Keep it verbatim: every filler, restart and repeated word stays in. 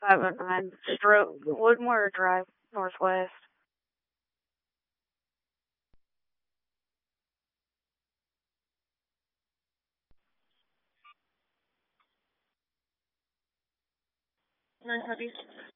five oh nine, Stroke, Woodmore Drive, Northwest. Nine puppies.